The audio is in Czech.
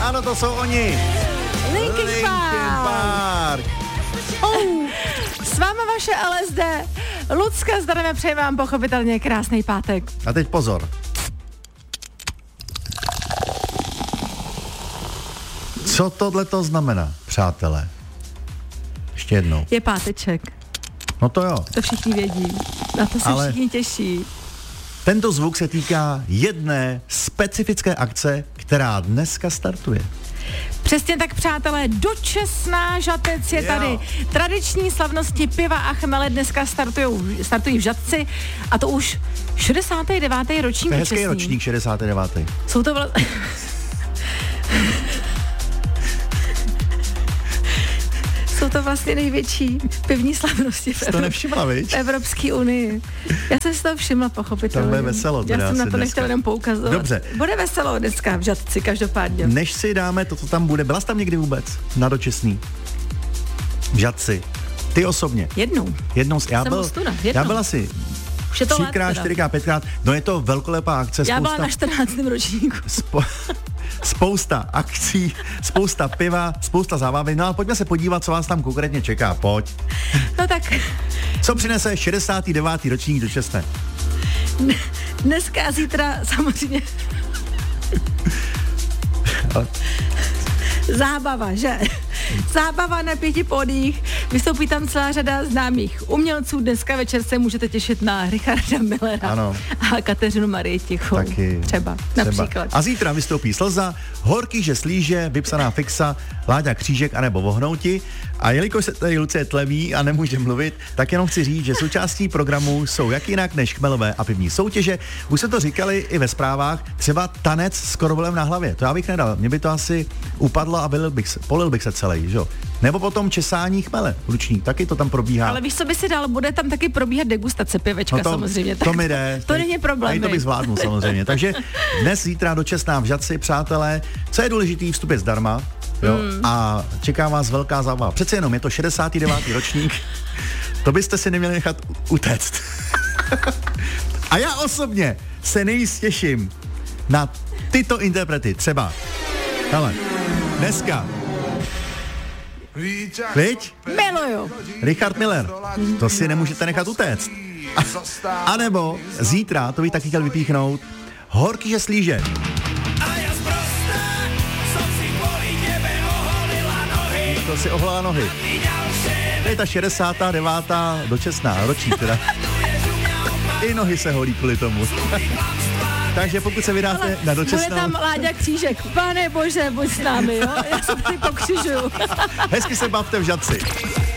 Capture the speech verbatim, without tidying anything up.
Ano, to jsou oni. Linkin, Linkin Park. Oh, s váma vaše L S D. Lucka, zdravíme, přeji vám pochopitelně krásný pátek. A teď pozor. Co tohleto znamená, přátelé? Ještě jednou. Je páteček. No to jo. To všichni vědí. Na to se Ale všichni těší. Tento zvuk se týká jedné specifické akce, která dneska startuje. Přesně tak, přátelé, dočasná Žatec je Jo. tady. Tradiční slavnosti piva a chmele dneska startujou, startují v Žatci a to už šedesátý devátý ročník To je hezký dočasný. ročník, šedesátý devátý Jsou to vlastně... Jsou to vlastně největší pivní slavnosti v, Jsi to nevšimla, viď? v Evropské unii. Já jsem si to všimla, pochopitelně. To bude veselo teda Já jsem na asi to dneska. nechtěla jenom poukazovat. Dobře. Bude veselo dneska v Žatci, každopádně. Než si dáme to, co tam bude, byla jsi tam někdy vůbec na dočasný? V Žatci. Ty osobně. Jednou. Jednou, já Jsem byl, hostuna, jednou. já byl asi Už je to let třikrát, teda. čtyřikrát, pětkrát. No je to velkolepá akce, Já byla spousta, na čtrnáctém ročníku. spo, spousta akcí, spousta piva, spousta zábavy. No a pojďme se podívat, co vás tam konkrétně čeká. Pojď. No tak, Co přinese šedesátý devátý ročník dočasné? dneska a zítra samozřejmě zábava, že? Zábava na pěti pódiích, vystoupí tam celá řada známých umělců. Dneska večer se můžete těšit na Richarda Millera Ano. a Kateřinu Marii Tichou. Taky. Třeba, Třeba. například. A zítra vystoupí Slza, Horký, že slíže, Vypsaná fixa, Láďa Křížek anebo Vohnouti. A jelikož se tady Lucie tleví a nemůže mluvit, tak jenom chci říct, že součástí programu jsou jak jinak než chmelové a pivní soutěže. Už se to říkali i ve zprávách, třeba tanec s korvolem na hlavě. To já bych nedal. Mě by to asi upadlo a vylil bych se, polil bych se celý, že jo? Nebo potom česání chmele ruční, taky to tam probíhá. Ale víš, co by si dal? Bude tam taky probíhat degustace pivečka, No to, samozřejmě. To mi jde. To není problém. A i to bych zvládnul samozřejmě. Takže dnes, zítra dočasná v Žatci, přátelé. Co je důležitý, vstup je zdarma. Jo? Mm. A čeká vás velká zábava. Přece jenom je to šedesátý devátý ročník. To byste si neměli nechat utéct. A já osobně se nejvíc těším na tyto interprety. Třeba, hele, dneska. Viď? Miluju. Richard Miller. To si nemůžete nechat utéct. A nebo zítra, to bych taky chtěl vypíchnout, Horký, že slíže. To si oholila nohy. To je ta šedesátá devátá dočasná ročník teda. I nohy se holí kvůli tomu. Takže pokud se vydáte Ale na dočasnou... bude tam Láďa Křížek. Pane bože, buď s námi, jo? Já se tady pokřižuju. Hezky se bavte v Žatci.